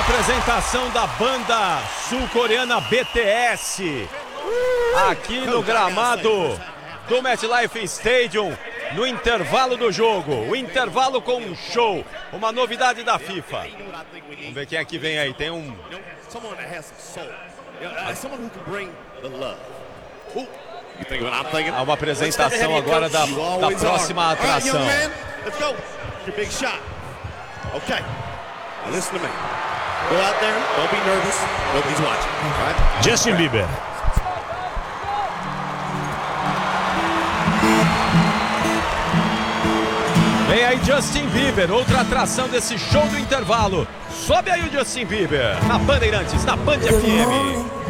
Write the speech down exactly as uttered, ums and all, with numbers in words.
apresentação da banda sul-coreana B T S aqui no gramado do MetLife Stadium no intervalo do jogo. O intervalo com um show, uma novidade da FIFA. Vamos ver quem é que vem aí. Tem um... Há uma apresentação agora da, da próxima atração. Listen to me. Go out there, don't be nervous. Nobody's watching. All right? Justin Bieber. Vem aí Justin Bieber, outra atração desse show do intervalo. Sobe aí o Justin Bieber, na Bandeirantes, na Band F M.